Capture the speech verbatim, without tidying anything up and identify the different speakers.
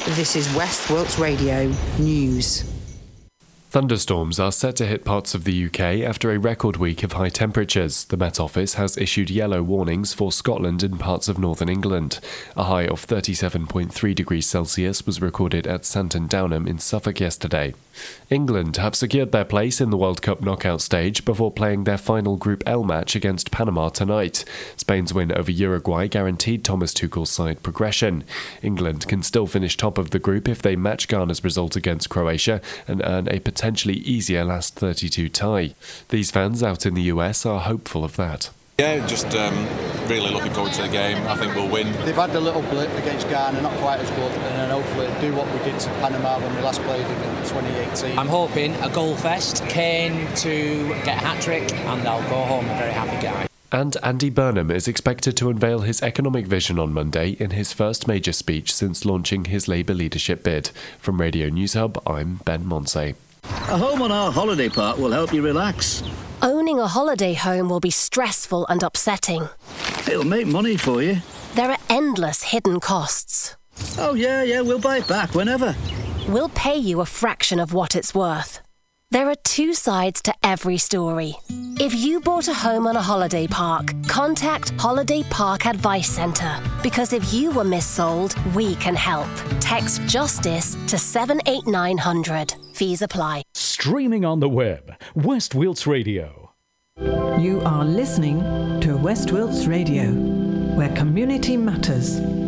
Speaker 1: This is West Wilts Radio News.
Speaker 2: Thunderstorms are set to hit parts of the U K after a record week of high temperatures. The Met Office has issued yellow warnings for Scotland and parts of northern England. A high of thirty-seven point three degrees Celsius was recorded at Santon Downham in Suffolk yesterday. England have secured their place in the World Cup knockout stage before playing their final Group L match against Panama tonight. Spain's win over Uruguay guaranteed Thomas Tuchel's side progression. England can still finish top of the group if they match Ghana's result against Croatia and earn a potentially easier last thirty-two tie. These fans out in the U S are hopeful of that.
Speaker 3: Yeah, just um, really looking forward to the game. I think we'll win.
Speaker 4: They've had a little blip against Ghana, not quite as good, and then hopefully do what we did to Panama when we last played them in twenty eighteen.
Speaker 5: I'm hoping a goal fest, Kane to get a hat-trick, and I'll go home a very happy guy.
Speaker 2: And Andy Burnham is expected to unveil his economic vision on Monday in his first major speech since launching his Labour leadership bid. From Radio News Hub, I'm Ben Monsey.
Speaker 6: A home on our holiday park will help you relax.
Speaker 7: Owning a holiday home will be stressful and upsetting.
Speaker 6: It'll make money for you.
Speaker 7: There are endless hidden costs.
Speaker 6: Oh, yeah, yeah, we'll buy it back whenever.
Speaker 7: We'll pay you a fraction of what it's worth. There are two sides to every story. If you bought a home on a holiday park, contact Holiday Park Advice Centre. Because if you were missold, we can help. Text JUSTICE to seven eight nine hundred. Fees apply.
Speaker 8: Streaming on the web, West Wilts Radio.
Speaker 9: You are listening to West Wilts Radio, where community matters.